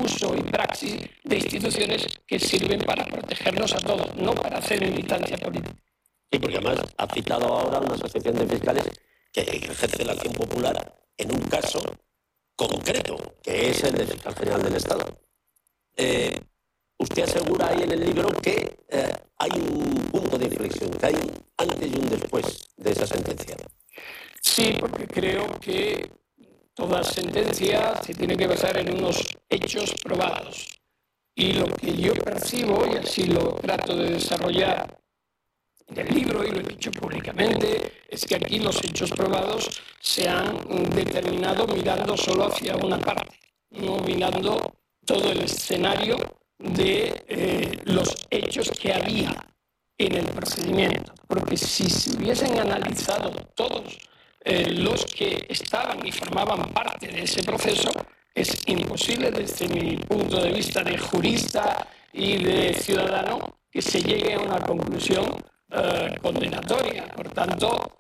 uso y praxis de instituciones que sirven para protegernos a todos, no para hacer militancia política. Sí, porque además ha citado ahora una asociación de fiscales que ejerce la acción popular en un caso concreto, que es el del fiscal general del Estado. Usted asegura ahí en el libro que hay un punto de inflexión, que hay un antes y un después de esa sentencia. Sí, porque creo que toda sentencia se tiene que basar en unos hechos probados. Y lo que yo percibo, y así lo trato de desarrollar en el libro y lo he dicho públicamente, es que aquí los hechos probados se han determinado mirando solo hacia una parte, no mirando todo el escenario de los hechos que había en el procedimiento. Porque si se hubiesen analizado todos los que estaban y formaban parte de ese proceso, es imposible desde mi punto de vista de jurista y de ciudadano que se llegue a una conclusión condenatoria. Por tanto,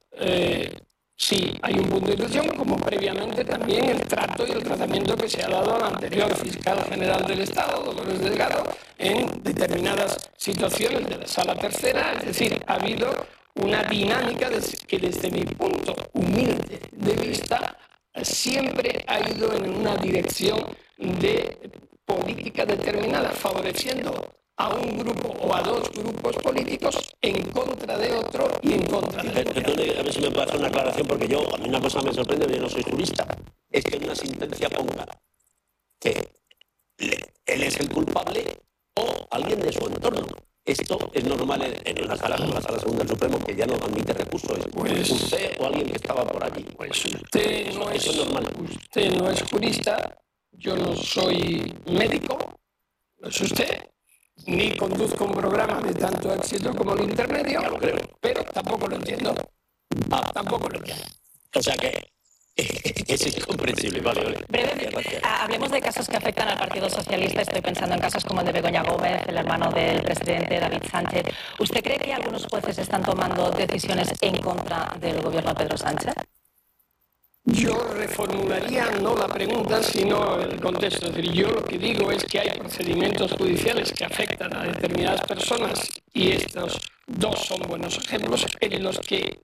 sí, hay un punto de inflexión, como previamente también el trato y el tratamiento que se ha dado al anterior fiscal general del Estado, Dolores Delgado, en determinadas situaciones de la Sala Tercera. Es decir, ha habido una dinámica que desde mi punto humilde de vista siempre ha ido en una dirección de política determinada, favoreciendo a un grupo o a dos grupos políticos en contra de otro y en contra de otro. Perdone, a ver si me puede hacer una aclaración, porque a mí una cosa me sorprende, yo no soy jurista, es que en una sentencia ponga que él es el culpable o alguien de su entorno. Esto es normal en una sala como la Sala Segunda del Supremo, que ya no admite recurso. ¿Es usted o alguien que estaba por allí? Pues usted no es, eso es normal. Usted no es jurista, yo no soy médico, no es usted, ni conduzco un programa de tanto éxito como el intermedio, Ya lo creo. pero tampoco lo entiendo. Tampoco lo entiendo. O sea que es incomprensible. Vale. Brevemente, hablemos de casos que afectan al Partido Socialista. Estoy pensando en casos como el de Begoña Gómez, el hermano del presidente David Sánchez. ¿Usted cree que algunos jueces están tomando decisiones en contra del gobierno de Pedro Sánchez? Yo reformularía no la pregunta, sino el contexto. Es decir, yo lo que digo es que hay procedimientos judiciales que afectan a determinadas personas y estos dos son buenos ejemplos en los que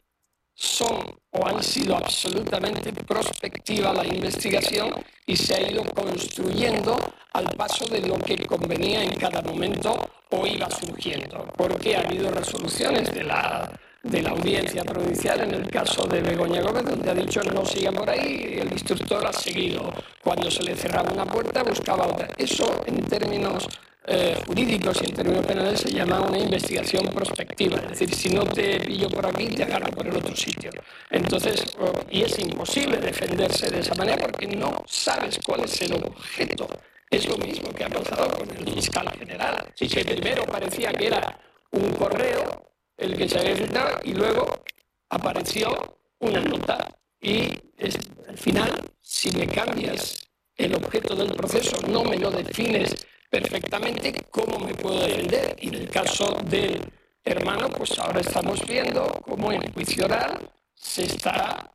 son o han sido absolutamente prospectiva la investigación y se ha ido construyendo al paso de lo que convenía en cada momento o iba surgiendo, porque ha habido resoluciones de la audiencia provincial en el caso de Begoña Gómez, donde ha dicho no sigan por ahí, y el instructor ha seguido. Cuando se le cerraba una puerta buscaba otra. Eso en términos jurídicos y en términos penales se llama una investigación prospectiva, es decir, si no te pillo por aquí te agarro por el otro sitio. Entonces, y es imposible defenderse de esa manera porque no sabes cuál es el objeto. Es lo mismo que ha pasado con el fiscal general. Sí, que primero parecía que era un correo el que se había filtrado y luego apareció una nota y al final, si me cambias el objeto del proceso, no me lo defines perfectamente, ¿cómo me puedo defender? Y en el caso del hermano, pues ahora estamos viendo cómo en el juicio oral se está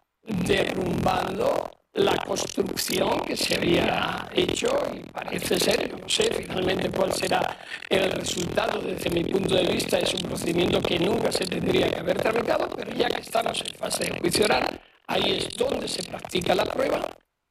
derrumbando la construcción que se había hecho y parece ser, yo no sé finalmente cuál será el resultado. Desde mi punto de vista es un procedimiento que nunca se tendría que haber tramitado, pero ya que estamos en fase de juicio oral, ahí es donde se practica la prueba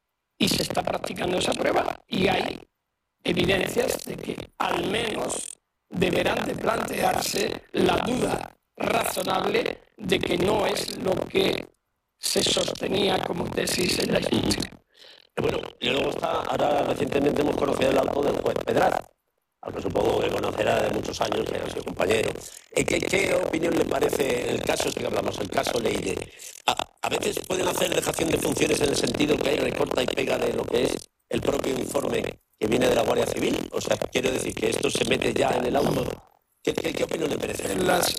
y se está practicando esa prueba y hay evidencias de que al menos deberán de plantearse la duda razonable de que no es lo que se sostenía como tesis en la justicia. Bueno, y luego está, ahora recientemente hemos conocido el auto del juez Pedraz, al que supongo que conocerá de muchos años, que ha sido compañero. ¿Qué opinión le parece el caso, que hablamos, el caso Leire? A veces pueden hacer dejación de funciones en el sentido que hay recorta y pega de lo que es el propio informe que viene de la Guardia Civil. O sea, quiero decir que esto se mete ya en el auto. ¿Qué opinión le merece?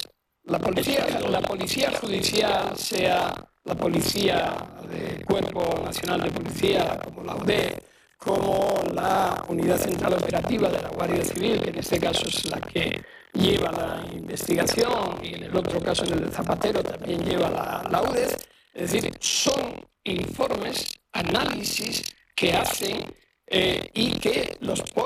La policía judicial, sea la policía del Cuerpo Nacional de Policía, como la UDE, como la Unidad Central Operativa de la Guardia Civil, que en este caso es la que lleva la investigación, y en el otro caso, en el de Zapatero, también lleva la UDEZ. Es decir, son informes, análisis que hacen y que los